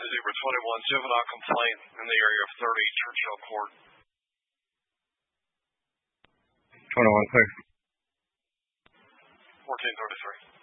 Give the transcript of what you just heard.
Zebra 21, juvenile complaint in the area of 30 Churchill Court. 21, clear. 1433.